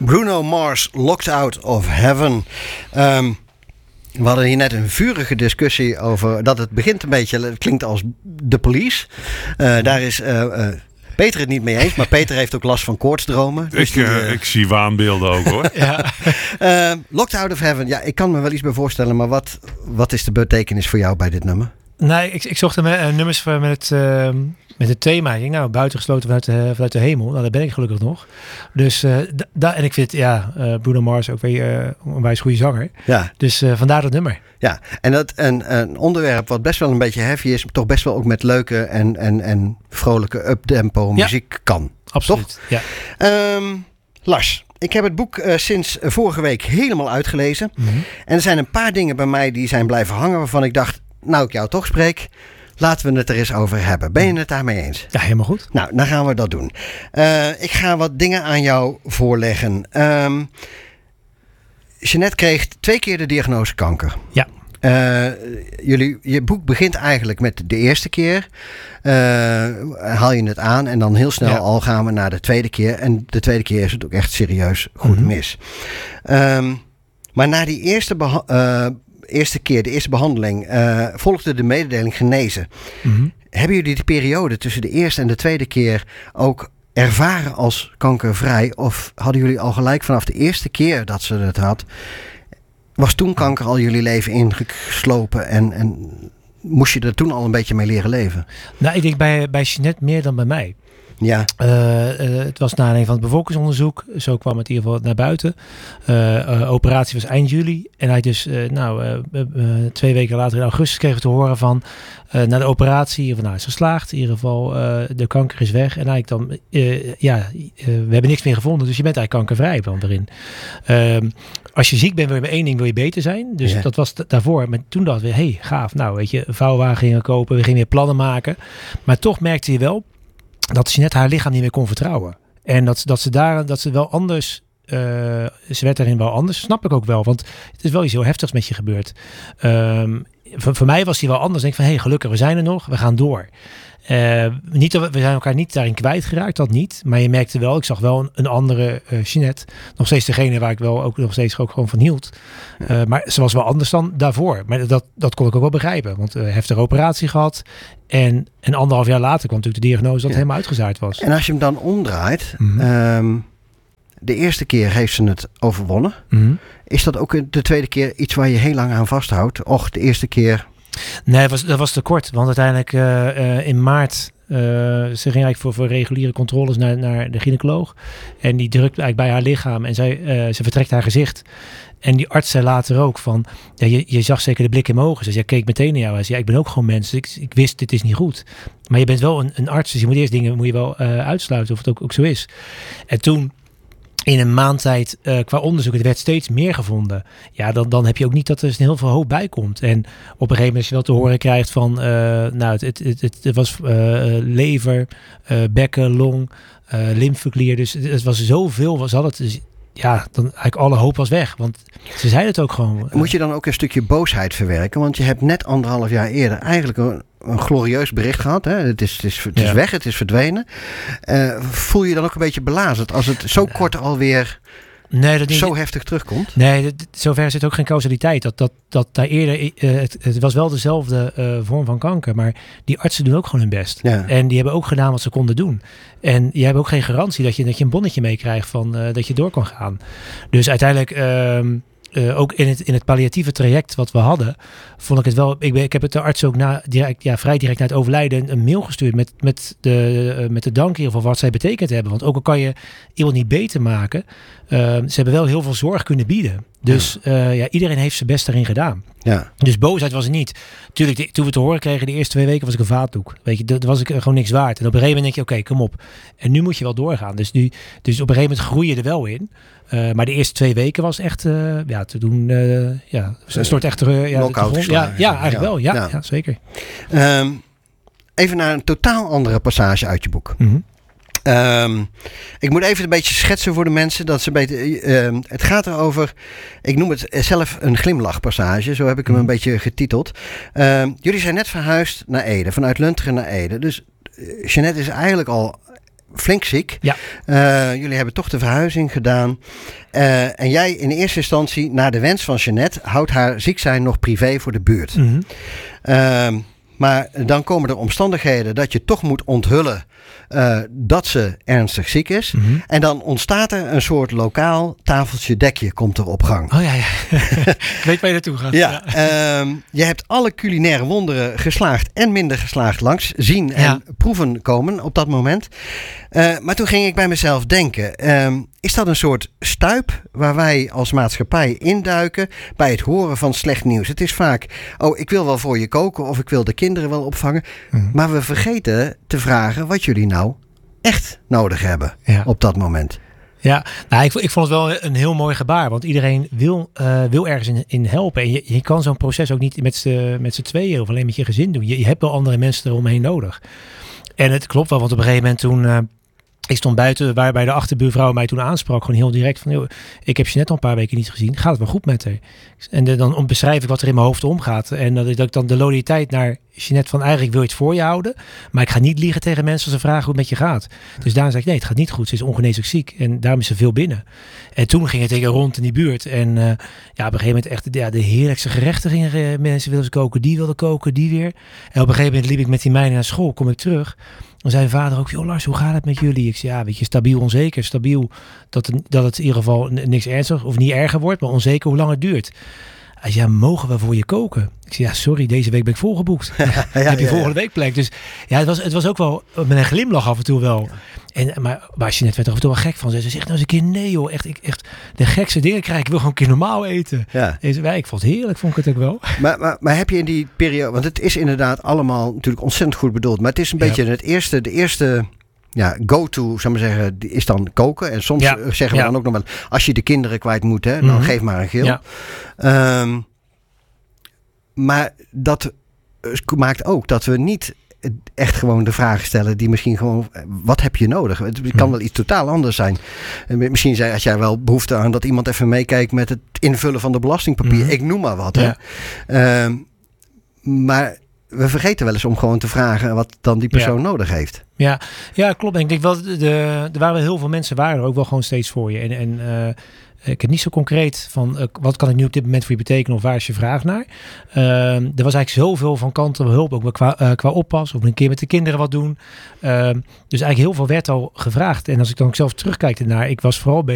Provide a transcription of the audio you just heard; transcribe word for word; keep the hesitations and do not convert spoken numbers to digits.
Bruno Mars, Locked Out of Heaven. Um, we hadden hier net een vurige discussie over dat het begint een beetje, het klinkt als The Police. Uh, daar is uh, uh, Peter het niet mee eens, maar Peter heeft ook last van koortsdromen. Dus ik, die, uh, uh, ik zie waanbeelden ook hoor. ja. uh, Locked Out of Heaven, ja, ik kan me wel iets bij voorstellen, maar wat, wat is de betekenis voor jou bij dit nummer? Nee, ik, ik zocht er uh, nummers met het, uh, met het thema. Ik denk, nou, buitengesloten vanuit de, vanuit de hemel. Nou, daar ben ik gelukkig nog. Dus, uh, da, da, en ik vind, ja, uh, Bruno Mars ook weer uh, een wijs goede zanger. Ja. Dus uh, vandaar dat nummer. Ja, en dat een, een onderwerp wat best wel een beetje heavy is, toch best wel ook met leuke en, en, en vrolijke uptempo muziek ja. kan. Absoluut, toch? Ja. Um, Lars, ik heb het boek uh, sinds vorige week helemaal uitgelezen. Mm-hmm. En er zijn een paar dingen bij mij die zijn blijven hangen waarvan ik dacht, nou ik jou toch spreek, laten we het er eens over hebben. Ben je het daarmee eens? Ja, helemaal goed. Nou, dan gaan we dat doen. Uh, ik ga wat dingen aan jou voorleggen. Um, Jeanette kreeg twee keer de diagnose kanker. Ja. Uh, jullie, je boek begint eigenlijk met de eerste keer. Uh, haal je het aan en dan heel snel ja. al gaan we naar de tweede keer. En de tweede keer is het ook echt serieus goed mm-hmm. mis. Um, maar na die eerste beha- uh, eerste keer, de eerste behandeling, uh, volgde de mededeling genezen. Mm-hmm. Hebben jullie die periode tussen de eerste en de tweede keer ook ervaren als kankervrij? Of hadden jullie al gelijk vanaf de eerste keer dat ze het had, was toen kanker al jullie leven ingeslopen en, en moest je er toen al een beetje mee leren leven? Nou, ik denk bij, bij Jeanette meer dan bij mij. Ja. Uh, uh, het was na een van het bevolkingsonderzoek. Zo kwam het in ieder geval naar buiten. Uh, uh, operatie was eind juli. En hij dus, uh, nou, uh, uh, twee weken later in augustus kregen we te horen van, uh, na de operatie, van nou, is geslaagd. In ieder geval, uh, de kanker is weg. En eigenlijk dan, uh, ja, uh, we hebben niks meer gevonden. Dus je bent eigenlijk kankervrij van erin. Uh, als je ziek bent, wil je met één ding wil je beter zijn. Dus ja. dat was t- daarvoor. Maar toen dachten we, hey, gaaf. Nou, weet je, een vouwwagen gingen kopen. We gingen weer plannen maken. Maar toch merkte je wel dat Jeanette haar lichaam niet meer kon vertrouwen. En dat, dat ze daar, dat ze wel anders, uh, ze werd daarin wel anders, snap ik ook wel. Want het is wel iets heel heftigs met je gebeurd. Um, voor, voor mij was die wel anders. Denk van, hé, hey, gelukkig, we zijn er nog, we gaan door. Uh, niet, we zijn elkaar niet daarin kwijtgeraakt, dat niet. Maar je merkte wel, ik zag wel een, een andere uh, Jeanette. Nog steeds degene waar ik wel ook nog steeds ook gewoon van hield. Uh, maar ze was wel anders dan daarvoor. Maar dat, dat kon ik ook wel begrijpen. Want uh, heftige operatie gehad. En, en anderhalf jaar later kwam natuurlijk de diagnose dat het ja. helemaal uitgezaaid was. En als je hem dan omdraait. Mm-hmm. Um, de eerste keer heeft ze het overwonnen. Mm-hmm. Is dat ook de tweede keer iets waar je heel lang aan vasthoudt? Och, de eerste keer. Nee, dat was, dat was te kort. Want uiteindelijk uh, uh, in maart, uh, ze ging eigenlijk voor, voor reguliere controles naar, naar de gynaecoloog. En die drukt eigenlijk bij haar lichaam en zij, uh, ze vertrekt haar gezicht. En die arts zei later ook van, ja, je, je zag zeker de blik in mijn ogen. Dus jij keek meteen naar jou en zei, ja, ik ben ook gewoon mens. Ik, ik wist, dit is niet goed. Maar je bent wel een, een arts, dus je moet eerst dingen moet je wel uh, uitsluiten of het ook, ook zo is. En toen, in een maand tijd, uh, qua onderzoek, het werd steeds meer gevonden. Ja, dan, dan heb je ook niet dat er heel veel hoop bij komt. En op een gegeven moment als je wel te horen krijgt van, uh, nou, het, het, het, het, het was uh, lever, uh, bekken, long, uh, lymfeklier. Dus het, het was zoveel, was al het. Dus, ja, dan eigenlijk alle hoop was weg. Want ze zeiden het ook gewoon. Moet je dan ook een stukje boosheid verwerken? Want je hebt net anderhalf jaar eerder eigenlijk een, een glorieus bericht gehad. Hè? Het is, het is, het is ja. weg, het is verdwenen. Uh, voel je dan ook een beetje belazerd als het zo kort alweer nee, dat niet, zo heftig terugkomt? Nee, dat, zover zit ook geen causaliteit. Dat, dat, dat daar eerder, uh, het, het was wel dezelfde uh, vorm van kanker. Maar die artsen doen ook gewoon hun best. Ja. En die hebben ook gedaan wat ze konden doen. En je hebt ook geen garantie dat je, dat je een bonnetje meekrijgt van uh, dat je door kan gaan. Dus uiteindelijk, uh, uh, ook in het, in het palliatieve traject wat we hadden, vond ik het wel. Ik, ben, ik heb het de arts ook na, direct, ja, vrij direct na het overlijden een, een mail gestuurd met, met, de, uh, met de dank in voor wat zij betekend hebben. Want ook al kan je iemand niet beter maken, uh, ze hebben wel heel veel zorg kunnen bieden. Dus uh, ja, iedereen heeft zijn best erin gedaan. Ja. Dus boosheid was er niet. Tuurlijk, die, toen we te horen kregen de eerste twee weken was ik een vaatdoek. Weet je, dat was ik gewoon niks waard. En op een gegeven moment denk je, oké, okay, kom op. En nu moet je wel doorgaan. Dus, nu, dus op een gegeven moment groei je er wel in. Uh, maar de eerste twee weken was echt, uh, ja, te doen, uh, ja, ze stort echt uh, ja, knockout. Ja, ja, eigenlijk ja. wel. Ja, ja. ja zeker. Um, even naar een totaal andere passage uit je boek. Mm-hmm. Um, ik moet even een beetje schetsen voor de mensen. Dat ze een beetje, uh, het gaat erover, ik noem het zelf een glimlachpassage. Zo heb ik hem een beetje getiteld. Uh, jullie zijn net verhuisd naar Ede. Vanuit Lunteren naar Ede. Dus uh, Jeanette is eigenlijk al flink ziek. Ja. Uh, jullie hebben toch de verhuizing gedaan. Uh, en jij in eerste instantie, naar de wens van Jeanette, houdt haar ziek zijn nog privé voor de buurt. Mm-hmm. Uh, maar dan komen er omstandigheden dat je toch moet onthullen uh, dat ze ernstig ziek is. Mm-hmm. En dan ontstaat er een soort lokaal tafeltje dekje komt er op gang. Oh ja, ja. Ik weet waar je naartoe gaat. Ja, ja. Uh, je hebt alle culinaire wonderen geslaagd en minder geslaagd langs zien en ja. proeven komen op dat moment. Uh, maar toen ging ik bij mezelf denken, uh, is dat een soort stuip waar wij als maatschappij induiken bij het horen van slecht nieuws? Het is vaak, oh, ik wil wel voor je koken of ik wil de kinderen wel opvangen. Mm. Maar we vergeten te vragen wat jullie nou echt nodig hebben ja. op dat moment. Ja, nou, ik, ik vond het wel een heel mooi gebaar. Want iedereen wil, uh, wil ergens in, in helpen. En je, je kan zo'n proces ook niet met z'n tweeën of alleen met je gezin doen. Je, je hebt wel andere mensen eromheen nodig. En het klopt wel, want op een gegeven moment toen... Uh, ik stond buiten, waarbij de achterbuurvrouw mij toen aansprak. Gewoon heel direct van, joh, ik heb je net al een paar weken niet gezien. Gaat het wel goed met haar? En de, dan beschrijf ik wat er in mijn hoofd omgaat. En dat, dat ik dan de loyaliteit naar Jeanette van, eigenlijk wil je het voor je houden. Maar ik ga niet liegen tegen mensen als ze vragen hoe het met je gaat. Dus daarom zei ik, nee, het gaat niet goed. Ze is ongeneeslijk ziek. En daarom is ze veel binnen. En toen ging het tegen rond in die buurt. En uh, ja, op een gegeven moment echt ja, de heerlijkste gerechten gingen. Uh, mensen wilden koken, die wilden koken, die weer. En op een gegeven moment liep ik met die meiden naar school. Kom ik terug. Dan zei mijn vader ook, joh Lars, hoe gaat het met jullie? Ik zei, ja, weet je, stabiel, onzeker. Stabiel dat het, dat het in ieder geval niks ernstigs of niet erger wordt, maar onzeker hoe lang het duurt. Hij zei, ja, mogen we voor je koken? Ik zei, ja, sorry, deze week ben ik volgeboekt. Ja, ja, heb je ja, volgende ja. week plek? Dus ja, het was, het was ook wel met een glimlach af en toe wel. En, maar, maar Jeanette werd er af en toe wel gek van. Ze zegt nou eens een keer, nee joh, echt, ik, echt de gekste dingen krijg ik. Ik wil gewoon een keer normaal eten. Ja. En zei, ik vond het heerlijk, vond ik het ook wel. Maar, maar, maar heb je in die periode, want het is inderdaad allemaal natuurlijk ontzettend goed bedoeld. Maar het is een ja. beetje het eerste, de eerste... Ja, go-to, zou maar zeggen, is dan koken. En soms ja. zeggen we ja. dan ook nog wel, als je de kinderen kwijt moet, hè, dan mm-hmm. geef maar een gil. Ja. Um, maar dat maakt ook dat we niet echt gewoon de vragen stellen die misschien gewoon, wat heb je nodig? Het kan mm. wel iets totaal anders zijn. Misschien zei had jij wel behoefte aan dat iemand even meekijkt met het invullen van de belastingpapier. Mm. Ik noem maar wat. Ja. Hè. Um, maar we vergeten wel eens om gewoon te vragen wat dan die persoon ja. nodig heeft. Ja, ja, klopt. Ik denk wel, de, de, er waren wel heel veel mensen waren er ook wel gewoon steeds voor je. En, en uh, ik heb niet zo concreet van uh, wat kan ik nu op dit moment voor je betekenen of waar is je vraag naar. Uh, er was eigenlijk zoveel van kanten hulp, ook qua, uh, qua oppas of een keer met de kinderen wat doen. Uh, dus eigenlijk heel veel werd al gevraagd. En als ik dan zelf terugkijk ernaar, ik was vooral bezig